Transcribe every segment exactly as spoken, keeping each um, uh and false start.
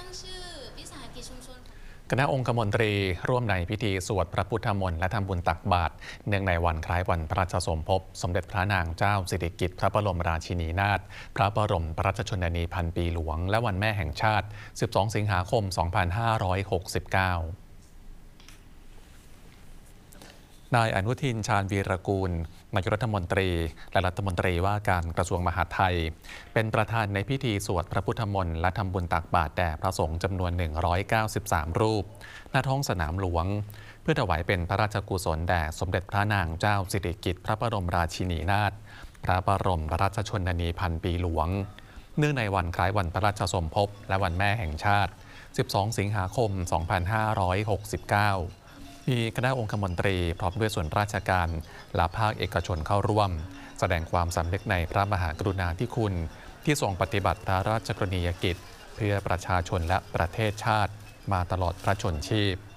งชื่อวิสาหกิจชุมชนคณะองคมนตรีร่วมในพิธีสวดพระพุทธมนต์และทำบุญตักบาตรเนื่องในวันคล้ายวันพระราชสมภพสมเด็จพระนางเจ้าสิริกิติ์พระบรมราชินีนาถพระบรมราชชนนีพันปีหลวงและวันแม่แห่งชาติ สิบสอง สิงหาคม สองพันห้าร้อยหกสิบเก้านายอนุทินชาญวีรกูลนายกรัฐมนตรีและรัฐมนตรีว่าการกระทรวงมหาดไทยเป็นประธานในพิธีสวดพระพุทธมนต์และทำบุญตักบาตรแด่พระสงฆ์จำนวนหนึ่งร้อยเก้าสิบสามรูปณท้องสนามหลวงเพื่อถวายเป็นพระราชกุศลแด่สมเด็จพระนางเจ้าสิริกิติ์พระบรมราชินีนาถพระบรมราชชนนีพันปีหลวงเนื่องในวันคล้ายวันพระราชสมภพและวันแม่แห่งชาติ สิบสอง สิงหาคม สองพันห้าร้อยหกสิบเก้ามีคณะองคมนตรีพร้อมด้วยส่วนราชการและภาคเอกชนเข้าร่วมแสดงความสำนึกในพระมหากรุณาธิคุณที่ทรงปฏิบัติพระราชกรณียกิจเพื่อประชาชนและประเทศชาติมาตลอดพระชนชีพ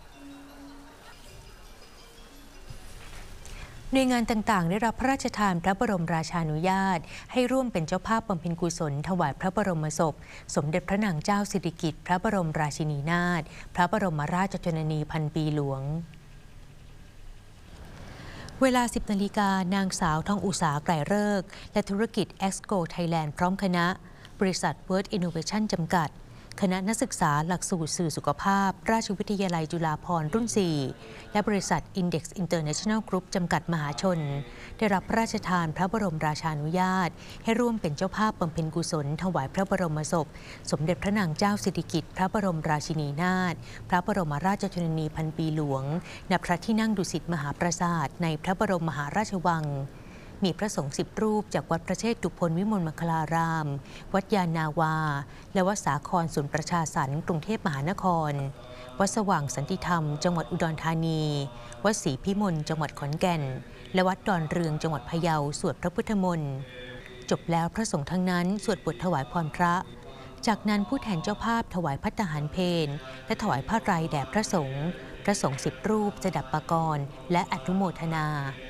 หน่วยงานต่างๆได้รับพระราชทานพระบรมราชานุญาตให้ร่วมเป็นเจ้าภาพบำเพ็ญกุศลถวายพระบรมศพสมเด็จพระนางเจ้าสิริกิติ์พระบรมราชินีนาถพระบรมราชชนนีพันปีหลวงเวลา สิบ นาฬิกานางสาวทองอุษาไกรฤกษ์และธุรกิจ เอ็กซ์โก Thailand พร้อมคณะบริษัท World Innovation จำกัดคณะนักศึกษาหลักสูตรสื่อสุขภาพราชวิทยาลัยจุฬาภรณ์รุ่น สี่ และบริษัท Index International Group จำกัดมหาชนได้รับพระราชทานพระบรมราชานุญาตให้ร่วมเป็นเจ้าภาพบำเพ็ญกุศลถวายพระบรมศพสมเด็จพระนางเจ้าสิริกิติ์พระบรมราชินีนาถพระบรมราชชนนีพันปีหลวงณพระที่นั่งดุสิตมหาปราสาทในพระบรมมหาราชวังมีพระสงฆ์สิบรูปจากวัดพระเชตุพนวิมลมังคลาราม วัดยานนาวาและวัดสาครศูนย์ประชาสรรค์กรุงเทพมหานครวัดสว่างสันติธรรมจังหวัดอุดรธานีวัดศรีพิมลจังหวัดขอนแก่นและวัดดอนเรืองจังหวัดพะเยาสวดพระพุทธมนต์จบแล้วพระสงฆ์ทั้งนั้นสวดบทถวายพรพระจากนั้นผู้แทนเจ้าภาพถวายภัตตาหารเพลและถวายผ้าไตรแด่พระสงฆ์พระสงฆ์สิบรูปจะดับปกรณ์และอนุโมทนา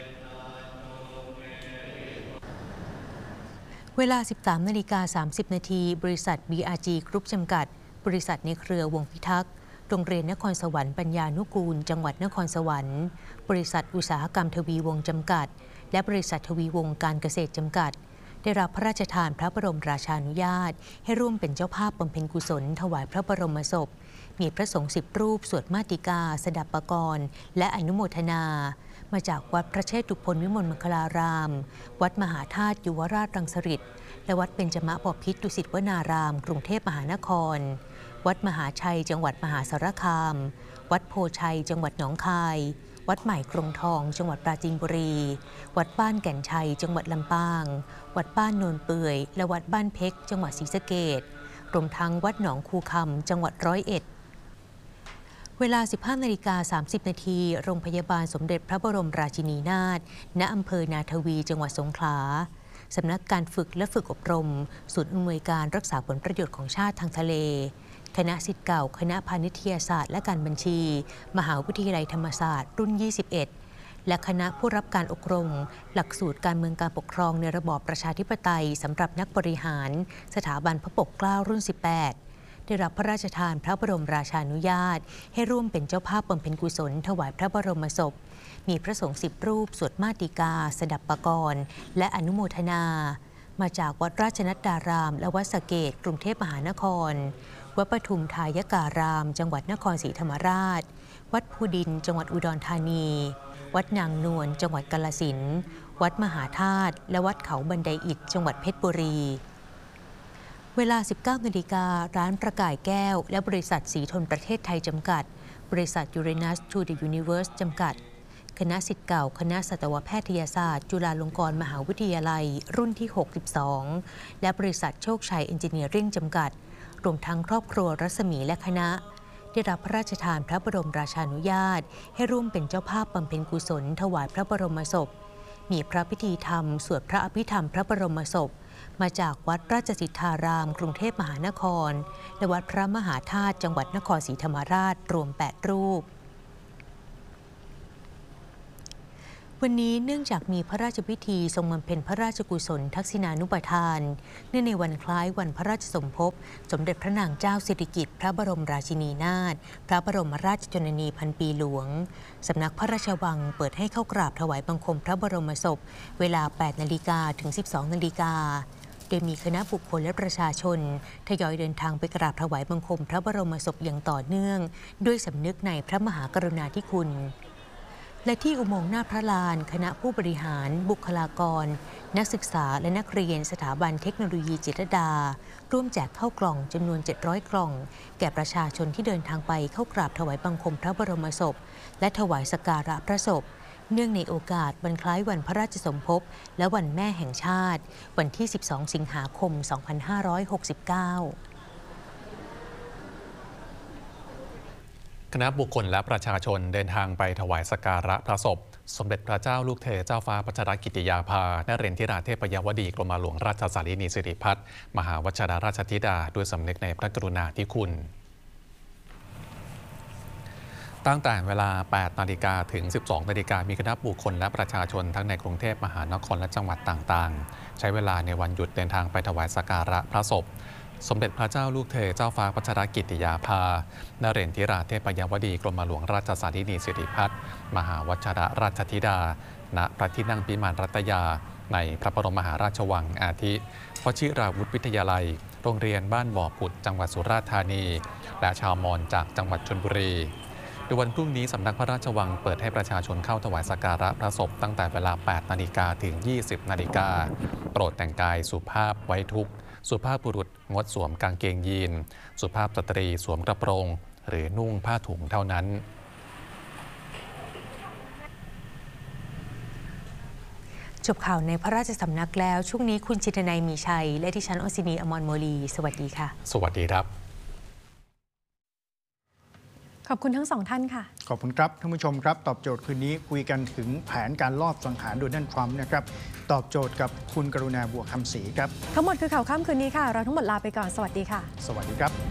เวลา สิบสาม นาฬิกา สามสิบ นาทีบริษัท บี อาร์ จี Group จำกัดบริษัทในเครือวงพิทักษ์โรงเรียนนครสวรรค์ปัญญานุกูลจังหวัดนครสวรรค์บริษัทอุตสาหกรรมทวีวงศ์จำกัดและบริษัททวีวงศ์การเกษตรจำกัดได้รับพระราชทานพระบรมราชานุญาตให้ร่วมเป็นเจ้าภาพบำเพ็ญกุศลถวายพระบรมศพมีพระสงฆ์สิบรูปสวดมาติกาสดับปกรณ์และอนุโมทนามาจากวัดพระเชตุพนวิมลมังคลารามวัดมหาธาตุยุวราชรังสฤษฎ์และวัดเบญจมบพิตรดุสิตวนารามกรุงเทพมหานครวัดมหาชัยจังหวัดมหาสารคามวัดโพชัยจังหวัดหนองคายวัดใหม่กรงทองจังหวัดปราจีนบุรีวัดบ้านแก่นชัยจังหวัดลำปางวัดบ้านโนนเปื่อยและวัดบ้านเพชรจังหวัดศรีสะเกษรวมทั้งวัดหนองคูคำจังหวัดร้อยเอ็ดเวลา สิบห้า นาฬิกา สามสิบ นาทีโรงพยาบาลสมเด็จพระบรมราชินีนาถณอำเภอนาทวีจังหวัดสงขลาสำนักการฝึกและฝึกอบรมศูนย์อำนวยการรักษาผลประโยชน์ของชาติทางทะเลคณะศิษย์เก่าคณะพาณิชยศาสตร์และการบัญชีมหาวิทยาลัยธรรมศาสตร์รุ่น ยี่สิบเอ็ด และคณะผู้รับการอบรมหลักสูตรการเมืองการปกครองในระบอบประชาธิปไตยสำหรับนักบริหารสถาบันพระปกเกล้ารุ่น สิบแปดได้รับพระราชทานพระบรมราชานุญาตให้ร่วมเป็นเจ้าภาพบำเพ็ญกุศลถวายพระบรมศพมีพระสงฆ์สิบรูปสวดมาติกาสดับปกรณ์และอนุโมทนามาจากวัดราชนัดดารามและวัดสะเกษกรุงเทพมหานครวัดปทุมทายการามจังหวัดนครศรีธรรมราชวัดภูดินจังหวัดอุดรธานีวัดนางนวลจังหวัดกาฬสินธุ์วัดมหาธาตุและวัดเขาบันไดอิฐจังหวัดเพชรบุรีเวลา สิบเก้า นาฬิการ้านประกายแก้วและบริษัทสีทนประเทศไทยจำกัดบริษัท Uranus to the Universe จำกัดคณะศิษย์เก่าคณะสัตวแพทยศาสตร์จุฬาลงกรณ์มหาวิทยาลัยรุ่นที่ หกสิบสอง และบริษัทโชคชัยเอนจิเนียริ่งจำกัดรวมทั้งครอบครัวรัศมีและคณะได้รับพระราชทานพระบรมราชานุญาตให้ร่วมเป็นเจ้าภาพบำเพ็ญกุศลถวายพระบรมศพมีพระพิธีธรรมสวดพระอภิธรรมพระบรมศพมาจากวัดราชสิทธารามกรุงเทพมหานครและวัดพระมหาธาตุจังหวัดนครศรีธรรมราชรวมแปดรูปวันนี้เนื่องจากมีพระราชพิธีทรงบำเพ็ญพระราชกุศลทักษิณานุปทานเนื่องในวันคล้ายวันพระราชสมภพสมเด็จพระนางเจ้าสิริกิติ์พระบรมราชินีนาถพระบรมราชชนนีพันปีหลวงสำนักพระราชวังเปิดให้เข้ากราบถวายบังคมพระบรมศพเวลา แปดนาฬิกา ถึง สิบสองนาฬิกาโดยมีคณะบุคคลและประชาชนทยอยเดินทางไปกราบถวายบังคมพระบรมศพอย่างต่อเนื่องด้วยสำนึกในพระมหากรุณาธิคุณและที่อุโมงค์หน้าพระลานคณะผู้บริหารบุคลากรนักศึกษาและนักเรียนสถาบันเทคโนโลยีจิตรลดาร่วมแจกข้าวกล่องจำนวนเจ็ดร้อยกล่องแก่ประชาชนที่เดินทางไปเข้ากราบถวายบังคมพระบรมศพและถวายสักการะพระศพเนื่องในโอกาสวันคล้ายวันพระราชสมภพและวันแม่แห่งชาติวันที่สิบสองสิงหาคมสองพันห้าร้อยหกสิบเก้าคณะบุคคลและประชาชนเดินทางไปถวายสักการะพระศพสมเด็จพระเจ้าลูกเธอเจ้าฟ้าพัชรกิติยาภานเรนทิราเทพยวดีกรมหลวงราชสารีนีสิริพัฒน์มหาวชิราราชธิดาด้วยสำนึกในพระกรุณาธิคุณตั้งแต่เวลา แปดนาฬิกา ถึง สิบสองนาฬิกามีคณะบุคคลและประชาชนทั้งในกรุงเทพมหานครและจังหวัดต่างๆใช้เวลาในวันหยุดเดินทางไปถวายสักการะพระศพสมเด็จพระเจ้าลูกเธอเจ้าฟ้าพัชรกิติยาภานเรนทิราเทพยวดีกรมหลวงราชสารีนีสิริพัฒน์มหาวชิราราชธิดาณพระที่นั่งพิมานรัตยาในพระบรมมหาราชวังอาทิวชิราวุธวิทยาลัยโรงเรียนบ้านบ่อผุดจังหวัดสุราษฎร์ธานีและชาวมอญจากจังหวัดชลบุรีโดยวันพรุ่งนี้สำนักพระราชวังเปิดให้ประชาชนเข้าถวายสักการะพระศพตั้งแต่เวลา แปดนาฬิกา ถึง ยี่สิบนาฬิกาโปรดแต่งกายสุภาพไว้ทุกข์สุภาพบุรุษงดสวมกางเกงยีนสุภาพสตรีสวมกระโปรงหรือนุ่งผ้าถุงเท่านั้นจบข่าวในพระราชสำนักแล้วช่วงนี้คุณจิตนัยมีชัยและดิฉันอศินีอมรโมลีสวัสดีค่ะสวัสดีครับขอบคุณทั้งสองท่านค่ะขอบคุณครับท่านผู้ชมครับตอบโจทย์คืนนี้คุยกันถึงแผนการลอบสังหารโดนัลด์ทรัมป์นะครับตอบโจทย์กับคุณกรุณาบัวคำศรีครับทั้งหมดคือข่าวค่ำคืนนี้ค่ะเราทั้งหมดลาไปก่อนสวัสดีค่ะสวัสดีครับ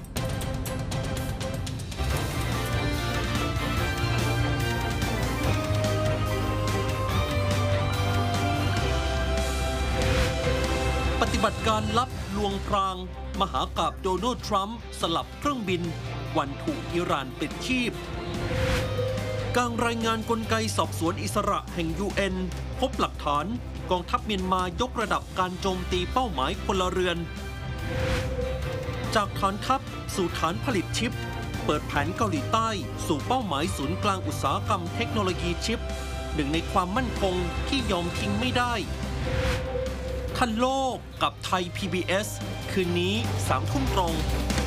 ปฏิบัติการลับลวงพรางมหากาพย์โดนัลด์ทรัมป์สลับเครื่องบินวันถูกอิหร่านปิดชีพการรายงานกลไกสอบสวนอิสระแห่ง ยู เอ็น พบหลักฐานกองทัพเมียนมายกระดับการโจมตีเป้าหมายพลเรือนจากฐานทัพสู่ฐานผลิตชิปเปิดแผนเกาหลีใต้สู่เป้าหมายศูนย์กลางอุตสาหกรรมเทคโนโลยีชิปหนึ่งในความมั่นคงที่ยอมทิ้งไม่ได้ทันโลกกับไทย พี บี เอส คืนนี้ สามทุ่มตรง